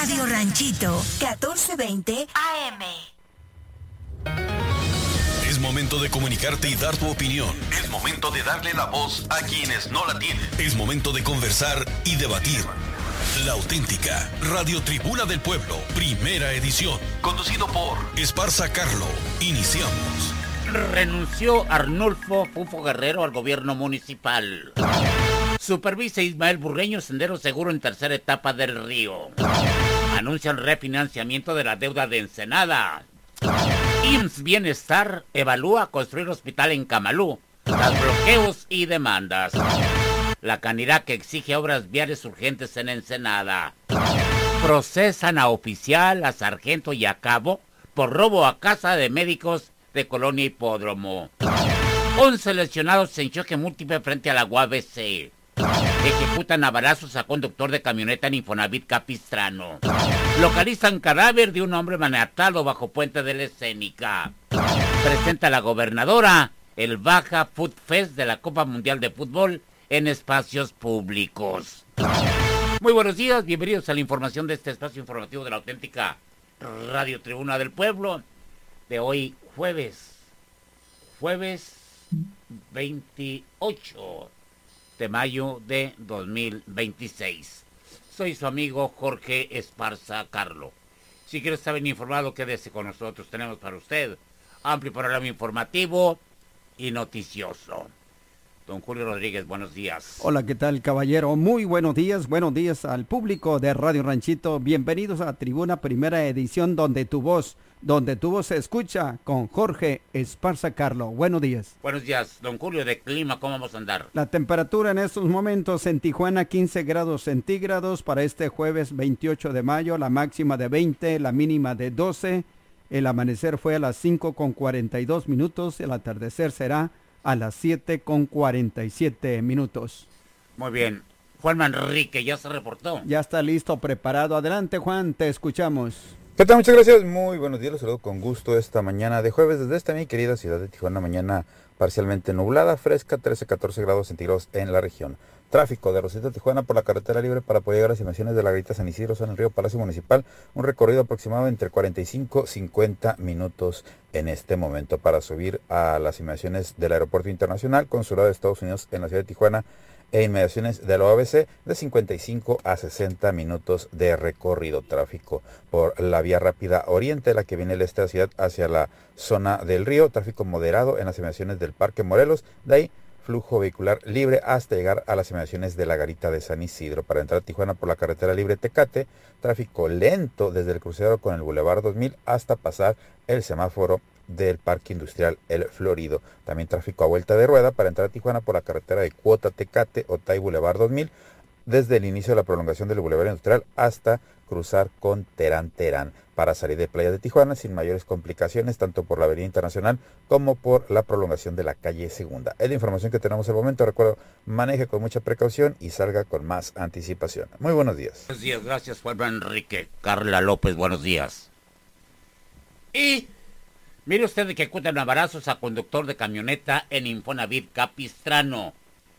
Radio Ranchito, 1420 AM. Es momento de comunicarte y dar tu opinión. Es momento de darle la voz a quienes no la tienen. Es momento de conversar y debatir. La auténtica Radio Tribuna del Pueblo, primera edición. Conducido por Esparza Carlo. Iniciamos. Renunció Arnulfo Fufo Guerrero al gobierno municipal. Supervisa Ismael Burgueño Sendero Seguro en tercera etapa del Río. Anuncian refinanciamiento de la deuda de Ensenada. IMSS Bienestar evalúa construir hospital en Camalú. Tras bloqueos y demandas. La Canirac exige obras viales urgentes en Ensenada. Procesan a oficial, a sargento y a cabo por robo a casa de médicos de Colonia Hipódromo. 11 lesionados en choque múltiple frente a la UABC. Ejecutan a balazos a conductor de camioneta en Infonavit Capistrano. Localizan cadáver de un hombre maniatado bajo puente de la Escénica. Presenta la gobernadora el Baja Food Fest de la Copa Mundial de Fútbol en espacios públicos. Muy buenos días, bienvenidos a la información de este espacio informativo de la auténtica Radio Tribuna del Pueblo de hoy jueves 28 de mayo de 2026. Soy su amigo Jorge Esparza Carlo. Si quiere estar bien informado, quédese con nosotros. Tenemos para usted amplio programa informativo y noticioso. Don Julio Rodríguez, buenos días. Hola, ¿qué tal, caballero? Muy buenos días al público de Radio Ranchito. Bienvenidos a Tribuna Primera Edición, donde tu voz se escucha, con Jorge Esparza Carlo. Buenos días. Buenos días, don Julio. De clima, ¿cómo vamos a andar? La temperatura en estos momentos en Tijuana, 15 grados centígrados para este jueves 28 de mayo, la máxima de 20, la mínima de 12. El amanecer fue a las 5:42, el atardecer será a las 7:47. Muy bien. Juan Manrique, ¿ya se reportó? Ya está listo, preparado. Adelante, Juan, te escuchamos. ¿Qué tal? Muchas gracias. Muy buenos días. Los saludo con gusto esta mañana de jueves desde esta mi querida ciudad de Tijuana. Mañana parcialmente nublada, fresca, 13-14 grados centígrados en la región. Tráfico de Rosita, Tijuana por la carretera libre para poder llegar a las inmediaciones de la Garita San Isidro, en el río Palacio Municipal. Un recorrido aproximado entre 45 y 50 minutos en este momento para subir a las inmediaciones del Aeropuerto Internacional Consulado de Estados Unidos en la ciudad de Tijuana e inmediaciones de la OABC, de 55 a 60 minutos de recorrido. Tráfico por la vía rápida oriente, de la que viene el este de la ciudad hacia la zona del río. Tráfico moderado en las inmediaciones del Parque Morelos. De ahí, flujo vehicular libre hasta llegar a las inmediaciones de la Garita de San Isidro. Para entrar a Tijuana por la carretera libre Tecate, tráfico lento desde el crucero con el Boulevard 2000 hasta pasar el semáforo del Parque Industrial El Florido. También tráfico a vuelta de rueda para entrar a Tijuana por la carretera de Cuota Tecate, Otay Boulevard 2000, desde el inicio de la prolongación del Boulevard Industrial hasta cruzar con Terán Terán, para salir de Playa de Tijuana sin mayores complicaciones, tanto por la avenida Internacional como por la prolongación de la calle Segunda. Es la información que tenemos al momento. Recuerdo, maneje con mucha precaución y salga con más anticipación. Muy buenos días. Buenos días, gracias Juan Enrique. Carla López, buenos días. Y mire usted que ejecutan a balazos a conductor de camioneta en Infonavit Capistrano.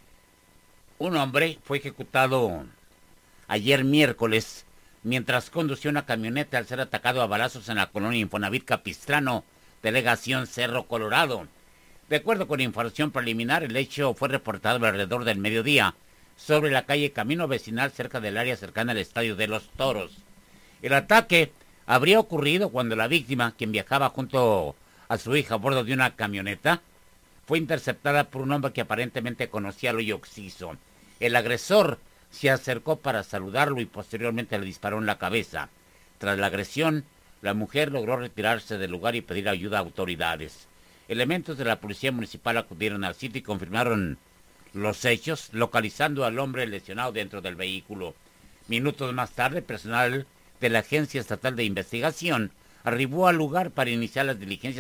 Un hombre fue ejecutado ayer miércoles mientras conducía una camioneta al ser atacado a balazos en la colonia Infonavit Capistrano, delegación Cerro Colorado. De acuerdo con información preliminar, el hecho fue reportado alrededor del mediodía sobre la calle Camino Vecinal cerca del área cercana al Estadio de los Toros. El ataque habría ocurrido cuando la víctima, quien viajaba junto a su hija a bordo de una camioneta, fue interceptada por un hombre que aparentemente conocía al hoyo occiso. El agresor se acercó para saludarlo y posteriormente le disparó en la cabeza. Tras la agresión, la mujer logró retirarse del lugar y pedir ayuda a autoridades. Elementos de la policía municipal acudieron al sitio y confirmaron los hechos, localizando al hombre lesionado dentro del vehículo. Minutos más tarde, personal de la Agencia Estatal de Investigación arribó al lugar para iniciar las diligencias